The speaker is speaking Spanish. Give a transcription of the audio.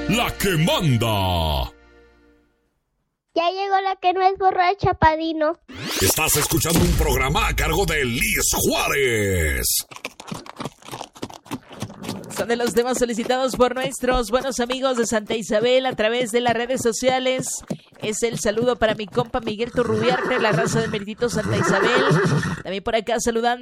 la que manda. Ya llegó la que no es borracha, Padino. Estás escuchando un programa a cargo de Liz Juárez. Son de los temas solicitados por nuestros buenos amigos de Santa Isabel a través de las redes sociales. Es el saludo para mi compa Miguel Turrubiarte, la raza de Meritito Santa Isabel. También por acá saludando